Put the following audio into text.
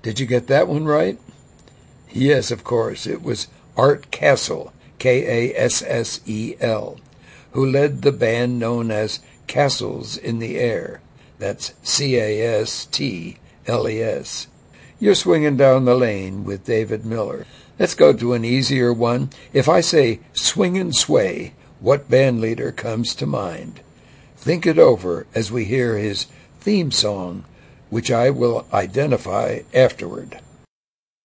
Did you get that one right? Yes, of course. It was Art Cassell, Kassel, who led the band known as Castles in the Air. That's Castles. You're swinging down the lane with David Miller. Let's go to an easier one. If I say swing and sway, what band leader comes to mind? Think it over as we hear his theme song, which I will identify afterward.